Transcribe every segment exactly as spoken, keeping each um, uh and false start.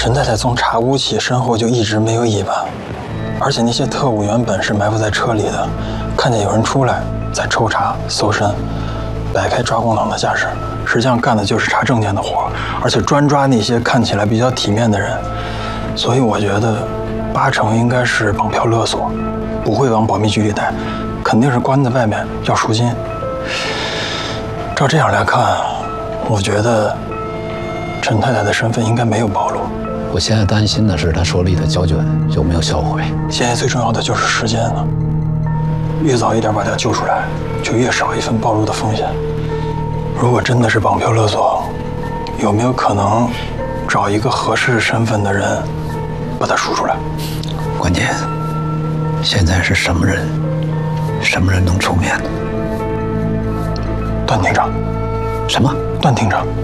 陈太太从茶屋起身后就一直没有尾巴，而且那些特务原本是埋伏在车里的，看见有人出来在抽查搜身，摆开抓光头的架势，实际上干的就是查证件的活，而且专抓那些看起来比较体面的人。所以我觉得八成应该是绑票勒索，不会往保密局里带，肯定是关在外面要赎金。照这样来看，我觉得陈太太的身份应该没有暴露。 我现在担心的是他手里的胶卷有没有销毁。 现在最重要的就是时间了，越早一点把他救出来，就越少一份暴露的风险。如果真的是绑票勒索，有没有可能找一个合适身份的人把他赎出来？ 关键现在是什么人，什么人能出面呢？ 段厅长。 什么？ 段厅长。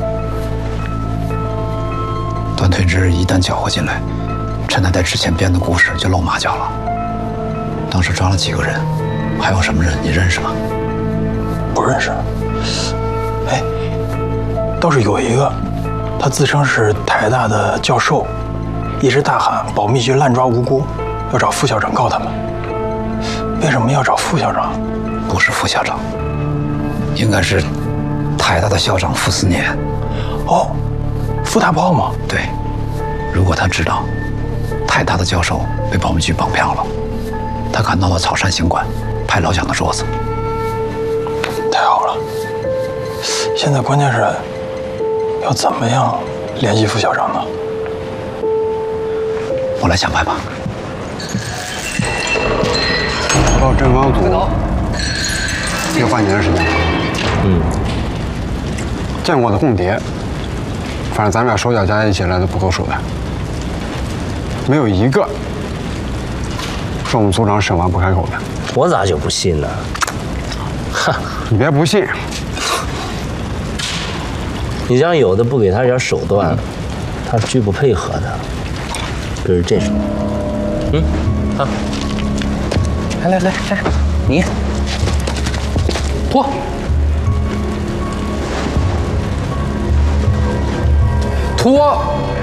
段推之一旦搅和进来，陈太太之前编的故事就露马脚了。当时抓了几个人，还有什么人你认识吗？ 不认识。哎，倒是有一个，他自称是台大的教授，一直大喊保密局滥抓无辜，要找副校长告他们。为什么要找副校长？ 不是副校长，应该是台大的校长傅斯年。 哦，傅大炮吗？ 对，如果他知道台大的教授被保密局绑票了，他赶到了草山行馆，拍老蒋的桌子。 太好了，现在关键是要怎么样联系副校长呢？ 我来想办法。 找到郑刚组有半年的时间了。 嗯， 见过的共谍，反正咱俩手脚加一起来都不够数的，没有一个是我们组长审完不开口的。 我咋就不信呢？哈， 你别不信。 你像有的不给他点手段，他是拒不配合的。比如这种，嗯，好，来来来来，你脱。 脱。